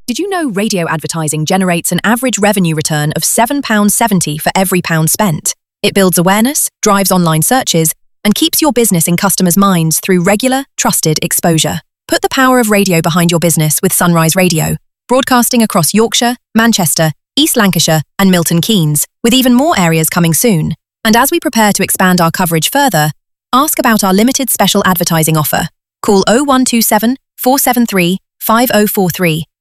Did you know radio advertising generates an average revenue return of £7.70 for every pound spent? It builds awareness, drives online searches, and keeps your business in customers' minds through regular, trusted exposure. Put the power of radio behind your business with Sunrise Radio, broadcasting across Yorkshire, Manchester, East Lancashire, and Milton Keynes, with even more areas coming soon. And as we prepare to expand our coverage further, ask about our limited special advertising offer. Call 0127 473 5043